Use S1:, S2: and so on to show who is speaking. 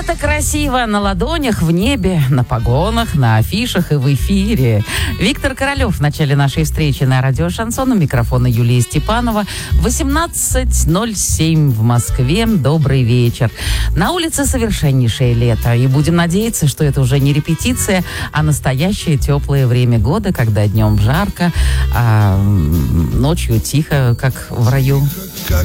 S1: Это красиво на ладонях, в небе, на погонах, на афишах и в эфире. Виктор Королев в начале нашей встречи на радио «Шансон». У микрофона Юлия Степанова. 18:07 в Москве. Добрый вечер. На улице совершеннейшее лето. И будем надеяться, что это уже не репетиция, а настоящее теплое время года, когда днем жарко, а ночью тихо, как в раю.